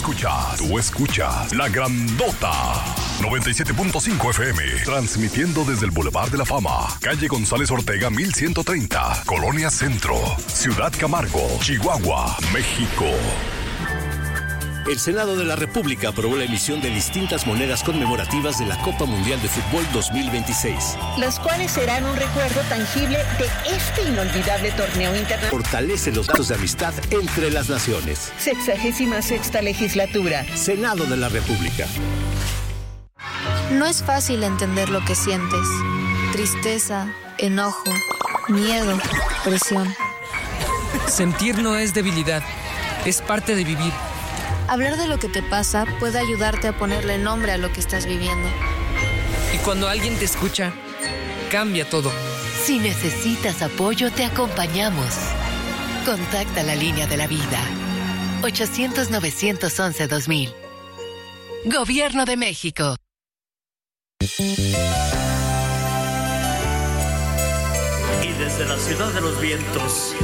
escuchas La Grandota 97.5 FM, transmitiendo desde el Boulevard de la Fama, calle González Ortega 1130, Colonia Centro, Ciudad Camargo, Chihuahua, México. El Senado de la República aprobó la emisión de distintas monedas conmemorativas de la Copa Mundial de Fútbol 2026. Las cuales serán un recuerdo tangible de este inolvidable torneo internacional. Fortalece los lazos de amistad entre las naciones. 66ª legislatura. Senado de la República. No es fácil entender lo que sientes. Tristeza, enojo, miedo, presión. Sentir no es debilidad, es parte de vivir. Hablar de lo que te pasa puede ayudarte a ponerle nombre a lo que estás viviendo. Y cuando alguien te escucha, cambia todo. Si necesitas apoyo, te acompañamos. Contacta la línea de la vida. 800-911-2000. Gobierno de México. Y desde la ciudad de los vientos